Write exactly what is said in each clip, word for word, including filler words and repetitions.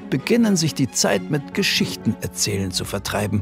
beginnen sich die Zeit mit Geschichtenerzählen zu vertreiben.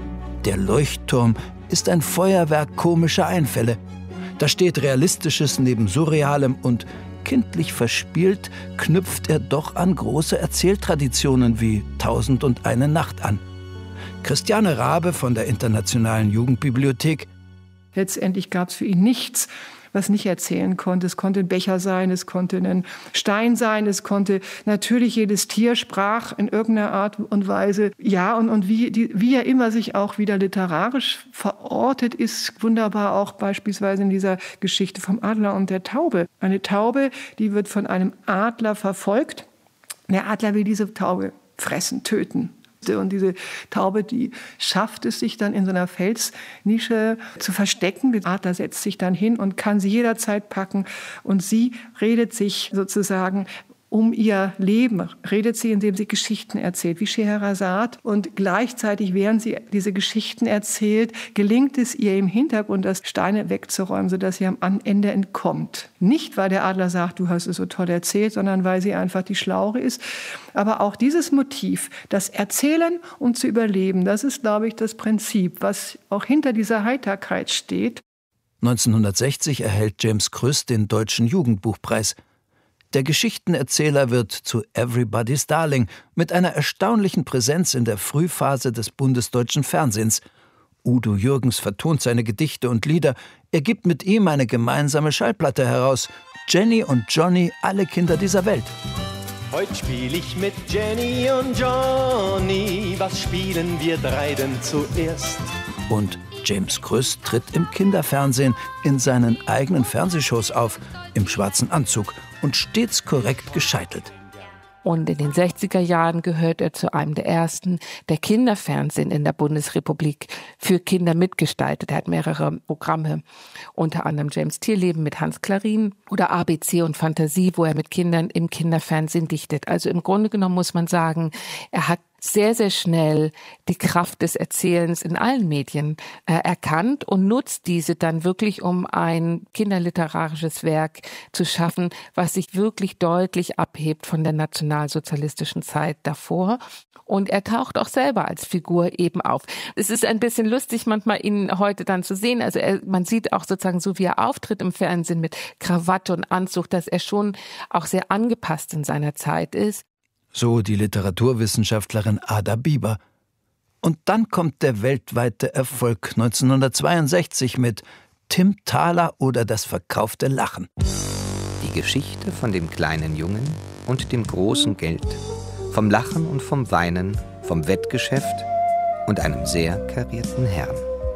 Der Leuchtturm ist ein Feuerwerk komischer Einfälle. Da steht Realistisches neben Surrealem und kindlich verspielt knüpft er doch an große Erzähltraditionen wie Tausend und eine Nacht an. Christiane Rabe von der Internationalen Jugendbibliothek: Letztendlich gab es für ihn nichts, was nicht erzählen konnte. Es konnte ein Becher sein, es konnte ein Stein sein, es konnte natürlich jedes Tier sprach in irgendeiner Art und Weise. Ja, und, und wie, die, wie er immer sich auch wieder literarisch verortet, ist wunderbar auch beispielsweise in dieser Geschichte vom Adler und der Taube. Eine Taube, die wird von einem Adler verfolgt. Der Adler will diese Taube fressen, töten. Und diese Taube, die schafft es, sich dann in so einer Felsnische zu verstecken. Der Adler setzt sich dann hin und kann sie jederzeit packen. Und sie redet sich sozusagen um ihr Leben, redet sie, indem sie Geschichten erzählt, wie Scheherazade. Und gleichzeitig, während sie diese Geschichten erzählt, gelingt es ihr im Hintergrund, das Steine wegzuräumen, sodass sie am Ende entkommt. Nicht, weil der Adler sagt, du hast es so toll erzählt, sondern weil sie einfach die Schlaue ist. Aber auch dieses Motiv, das Erzählen, um zu überleben, das ist, glaube ich, das Prinzip, was auch hinter dieser Heiterkeit steht. neunzehnhundertsechzig erhält James Krüss den Deutschen Jugendbuchpreis. Der Geschichtenerzähler wird zu Everybody's Darling mit einer erstaunlichen Präsenz in der Frühphase des bundesdeutschen Fernsehens. Udo Jürgens vertont seine Gedichte und Lieder. Er gibt mit ihm eine gemeinsame Schallplatte heraus. Jenny und Johnny, alle Kinder dieser Welt. Heute spiel ich mit Jenny und Johnny. Was spielen wir drei denn zuerst? Und James Krüss tritt im Kinderfernsehen in seinen eigenen Fernsehshows auf, im schwarzen Anzug und stets korrekt gescheitelt. Und in den sechziger Jahren gehört er zu einem der ersten, der Kinderfernsehen in der Bundesrepublik für Kinder mitgestaltet. Er hat mehrere Programme, unter anderem James Tierleben mit Hans Klarin oder A B C und Fantasie, wo er mit Kindern im Kinderfernsehen dichtet. Also im Grunde genommen muss man sagen, er hat sehr, sehr schnell die Kraft des Erzählens in allen Medien äh, erkannt und nutzt diese dann wirklich, um ein kinderliterarisches Werk zu schaffen, was sich wirklich deutlich abhebt von der nationalsozialistischen Zeit davor. Und er taucht auch selber als Figur eben auf. Es ist ein bisschen lustig, manchmal ihn heute dann zu sehen. Also er, man sieht auch sozusagen, so wie er auftritt im Fernsehen mit Krawatte und Anzug, dass er schon auch sehr angepasst in seiner Zeit ist. So die Literaturwissenschaftlerin Ada Bieber. Und dann kommt der weltweite Erfolg neunzehnhundertzweiundsechzig mit Tim Thaler oder das verkaufte Lachen. Die Geschichte von dem kleinen Jungen und dem großen Geld, vom Lachen und vom Weinen, vom Wettgeschäft und einem sehr karierten Herrn.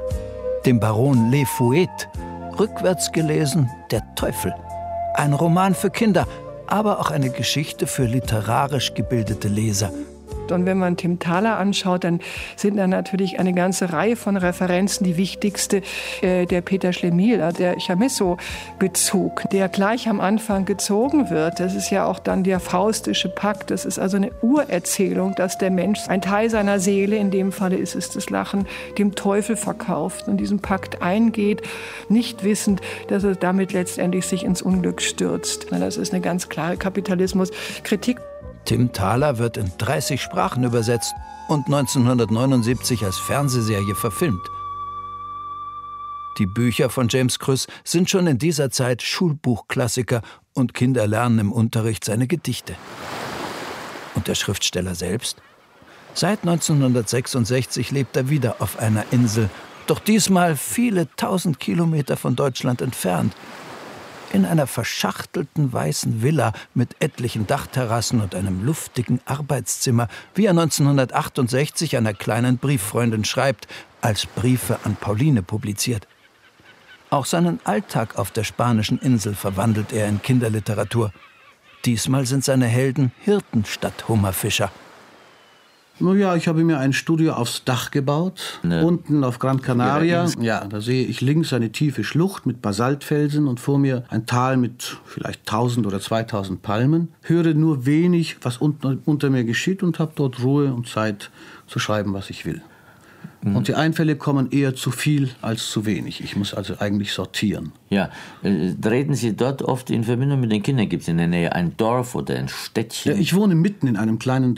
Dem Baron Le Fouet, rückwärts gelesen, Der Teufel. Ein Roman für Kinder, aber auch eine Geschichte für literarisch gebildete Leser. Und wenn man Tim Thaler anschaut, dann sind da natürlich eine ganze Reihe von Referenzen. Die wichtigste, äh, der Peter Schlemihl, der Chamisso-Bezug, der gleich am Anfang gezogen wird. Das ist ja auch dann der faustische Pakt. Das ist also eine Urerzählung, dass der Mensch ein Teil seiner Seele, in dem Falle ist es das Lachen, dem Teufel verkauft und diesen Pakt eingeht, nicht wissend, dass er damit letztendlich sich ins Unglück stürzt. Das ist eine ganz klare Kapitalismuskritik. Tim Thaler wird in dreißig Sprachen übersetzt und neunzehnhundertneunundsiebzig als Fernsehserie verfilmt. Die Bücher von James Krüss sind schon in dieser Zeit Schulbuchklassiker und Kinder lernen im Unterricht seine Gedichte. Und der Schriftsteller selbst? Seit neunzehnhundertsechsundsechzig lebt er wieder auf einer Insel, doch diesmal viele tausend Kilometer von Deutschland entfernt. In einer verschachtelten weißen Villa mit etlichen Dachterrassen und einem luftigen Arbeitszimmer, wie er neunzehnhundertachtundsechzig einer kleinen Brieffreundin schreibt, als Briefe an Pauline publiziert. Auch seinen Alltag auf der spanischen Insel verwandelt er in Kinderliteratur. Diesmal sind seine Helden Hirten statt Hummerfischer. Naja, ich habe mir ein Studio aufs Dach gebaut, ne. Unten auf Gran Canaria. Ja, da sehe ich links eine tiefe Schlucht mit Basaltfelsen und vor mir ein Tal mit vielleicht tausend oder zweitausend Palmen. Höre nur wenig, was unten, unter mir geschieht und habe dort Ruhe und Zeit zu schreiben, was ich will. Mhm. Und die Einfälle kommen eher zu viel als zu wenig. Ich muss also eigentlich sortieren. Ja, äh, treten Sie dort oft in Verbindung mit den Kindern? Gibt es in der Nähe ein Dorf oder ein Städtchen? Ja, ich wohne mitten in einem kleinen Dorf.